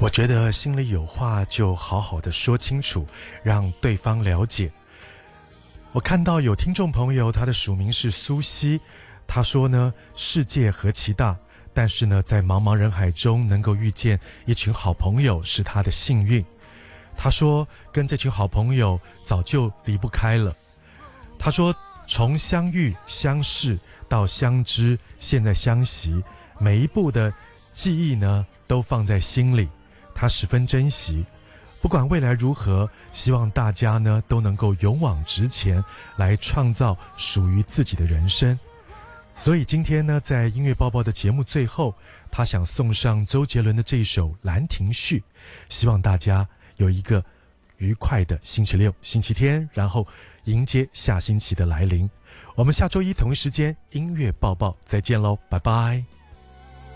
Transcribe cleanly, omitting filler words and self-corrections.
我觉得心里有话就好好的说清楚，让对方了解。我看到有听众朋友，他的署名是苏西，他说呢，世界何其大，但是呢，在茫茫人海中能够遇见一群好朋友是他的幸运。他说跟这群好朋友早就离不开了。他说从相遇相识到相知，现在相惜，每一步的记忆呢都放在心里，他十分珍惜。不管未来如何，希望大家呢都能够勇往直前，来创造属于自己的人生。所以今天呢，在音乐报报的节目最后，他想送上周杰伦的这首《兰亭序》，希望大家有一个愉快的星期六、星期天，然后迎接下星期的来临。我们下周一同一时间音乐报报再见喽，拜拜。